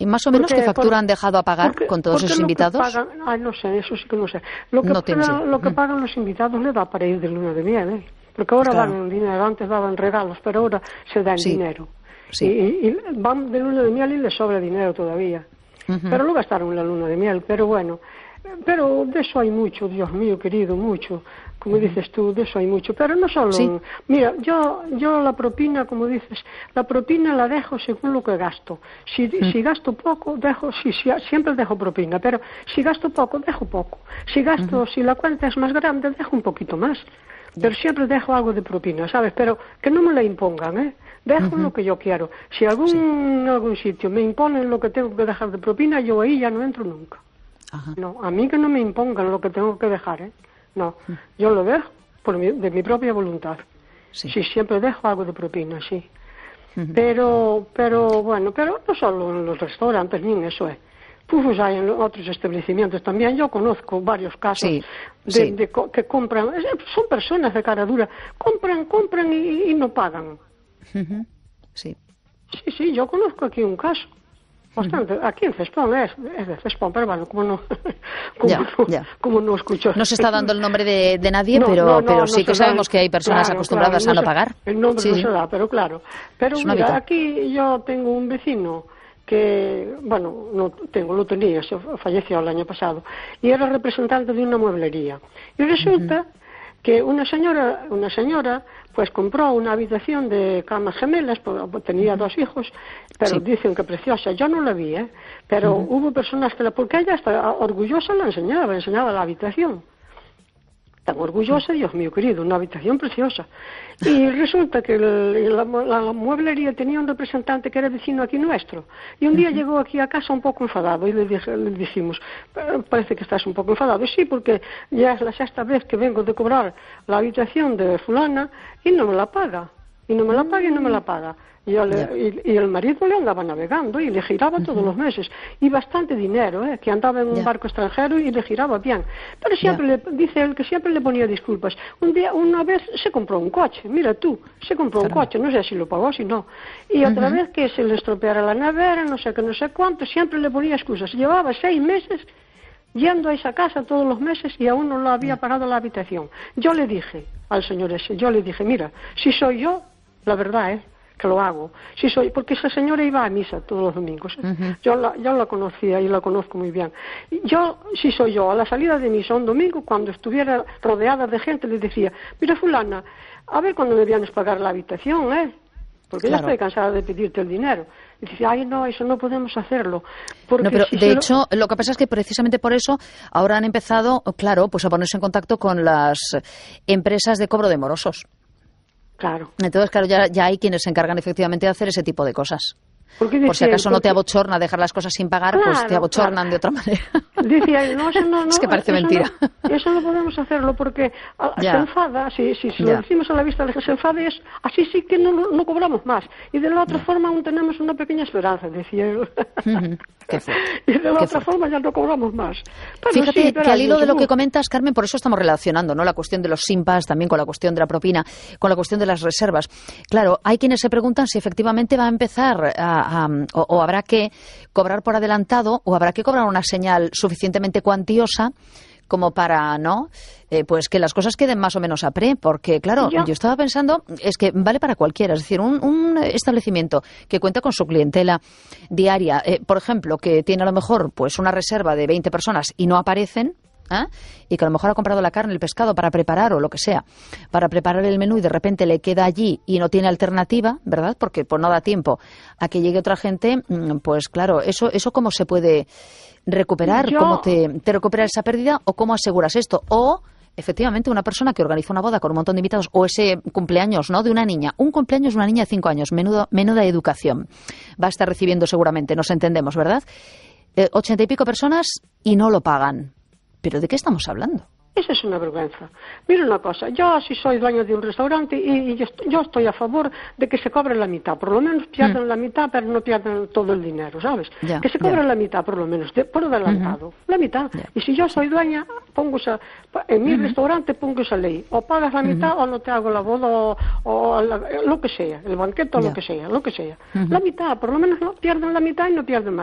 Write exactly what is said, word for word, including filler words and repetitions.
¿Y más o menos Porque, qué factura por, han dejado a pagar porque, con todos esos invitados? Pagan, ay, no sé, eso sí que no sé. Lo que, no pagan, lo que mm. pagan los invitados le da para ir de luna de miel, ¿eh? Porque ahora claro. dan dinero, antes daban regalos, pero ahora se dan sí. dinero. Sí. Y, y van de luna de miel y les sobra dinero todavía. Uh-huh. Pero lo gastaron la luna de miel, pero bueno. Pero de eso hay mucho, Dios mío querido, mucho. Como dices tú, de eso hay mucho. Pero no solo... ¿Sí? Mira, yo yo la propina, como dices, la propina la dejo según lo que gasto. Si, mm. si gasto poco, dejo... Sí, sí, siempre dejo propina, pero si gasto poco, dejo poco. Si gasto, uh-huh. si la cuenta es más grande, dejo un poquito más. Pero yeah. siempre dejo algo de propina, ¿sabes? Pero que no me la impongan, ¿eh? Dejo uh-huh. lo que yo quiero. Si algún, sí. en algún sitio me imponen lo que tengo que dejar de propina, yo ahí ya no entro nunca. Ajá. No, a mí que no me impongan lo que tengo que dejar, ¿eh? No, uh-huh. yo lo dejo por mi, de mi propia voluntad. Sí. sí, siempre dejo algo de propina, sí. Uh-huh. Pero, pero, bueno, pero no solo en los restaurantes ni en eso, ¿eh? Pues hay en otros establecimientos también. Yo conozco varios casos sí, de, sí. de, de que compran, son personas de cara dura, compran, compran y, y no pagan. Uh-huh. Sí. Sí, sí, yo conozco aquí un caso. Bastante. Uh-huh. Aquí en Cespón es, es de Cespón, pero bueno, como no, como, ya, no, ya. como no escucho. No se está dando el nombre de, de nadie, no, pero, no, no, pero no sí que sabemos da, que hay personas claro, acostumbradas claro, no a no se, pagar. El nombre sí. no se da, pero claro. Pero es mira, aquí yo tengo un vecino que, bueno, no tengo, lo tenía, se falleció el año pasado, y era representante de una mueblería. Y resulta uh-huh. que una señora, una señora, pues compró una habitación de camas gemelas, pues, tenía uh-huh. dos hijos, pero sí. dicen que preciosa. Yo no la vi, ¿eh? Pero uh-huh. hubo personas que la, porque ella hasta orgullosa la enseñaba, enseñaba la habitación. Tan orgullosa, Dios mío querido, una habitación preciosa. Y resulta que el, la, la, la mueblería tenía un representante que era vecino aquí nuestro. Y un día uh-huh. llegó aquí a casa un poco enfadado y le, dije, le dijimos, parece que estás un poco enfadado. Sí, porque ya es la sexta vez que vengo de cobrar la habitación de fulana y no me la paga. Y no me la paga y no me la paga. Y, yo le, y, y el marido le andaba navegando y le giraba uh-huh. todos los meses. Y bastante dinero, ¿eh? Que andaba en un yeah. barco extranjero y le giraba bien. Pero siempre yeah. le, dice él que siempre le ponía disculpas. Un día, una vez se compró un coche, mira tú, se compró Caramba. un coche, no sé si lo pagó, si no. Y otra uh-huh. vez que se le estropeara la nevera, no sé qué, no sé cuánto, siempre le ponía excusas. Llevaba seis meses yendo a esa casa todos los meses y aún no lo había pagado la habitación. Yo le dije al señor ese, yo le dije, mira, si soy yo, la verdad, ¿eh? que lo hago. Sí soy, porque esa señora iba a misa todos los domingos. ¿eh? Uh-huh. Yo la, yo la conocía y la conozco muy bien. Yo, sí soy yo, a la salida de misa un domingo, cuando estuviera rodeada de gente, le decía, mira fulana, a ver cuándo me vienes a pagar la habitación, ¿eh? Porque claro. ya estoy cansada de pedirte el dinero. Y dice, ay no, eso no podemos hacerlo. Porque no, pero si de lo... hecho, lo que pasa es que precisamente por eso ahora han empezado, claro, pues a ponerse en contacto con las empresas de cobro de morosos. Claro. Entonces, claro, ya, ya hay quienes se encargan efectivamente de hacer ese tipo de cosas. Decía, por si acaso porque... no te abochorna dejar las cosas sin pagar, claro, pues te abochornan claro. de otra manera. Decía, no, eso no, no, es que parece eso mentira. No, eso no podemos hacerlo porque se enfada, si, si, si lo decimos a la vista de que se enfade, es, así sí que no, no cobramos más. Y de la otra ya. forma aún tenemos una pequeña esperanza, decía él. Uh-huh. Qué fuerte. Y de la Qué otra fuerte. forma ya no cobramos más. Pero Fíjate sí, que al hilo de lo que comentas, Carmen, por eso estamos relacionando, ¿no?, la cuestión de los simpas también con la cuestión de la propina, con la cuestión de las reservas. Claro, hay quienes se preguntan si efectivamente va a empezar a, a, o, o habrá que cobrar por adelantado o habrá que cobrar una señal suficientemente cuantiosa como para, ¿no?, eh, pues que las cosas queden más o menos a pre, porque claro, yo, yo estaba pensando, es que vale para cualquiera, es decir, un, un establecimiento que cuenta con su clientela diaria, eh, por ejemplo, que tiene a lo mejor pues una reserva de veinte personas y no aparecen, ¿eh?, y que a lo mejor ha comprado la carne, el pescado para preparar o lo que sea, para preparar el menú y de repente le queda allí y no tiene alternativa, ¿verdad?, porque pues no da tiempo a que llegue otra gente, pues claro, eso, eso cómo se puede recuperar, yo... cómo te, te recuperas esa pérdida o cómo aseguras esto, o efectivamente una persona que organiza una boda con un montón de invitados o ese cumpleaños, ¿no?, de una niña, un cumpleaños de una niña de cinco años, menudo, menuda educación va a estar recibiendo seguramente, nos entendemos, ¿verdad?, eh, ochenta y pico personas y no lo pagan. ¿Pero de qué estamos hablando? Esa es una vergüenza. Mira una cosa, yo sí soy dueño de un restaurante y, y yo, estoy, yo estoy a favor de que se cobre la mitad. Por lo menos pierdan mm. la mitad, pero no pierdan todo el dinero, ¿sabes? Ya, que se cobre ya. la mitad, por lo menos, de, por adelantado. Uh-huh. La mitad. Ya. Y si yo soy dueña, pongo esa, en mi uh-huh. restaurante pongo esa ley. O pagas la mitad uh-huh. o no te hago la boda o, o la, lo que sea, el banquete o ya. lo que sea, lo que sea. Uh-huh. La mitad, por lo menos no pierdan la mitad y no pierden más.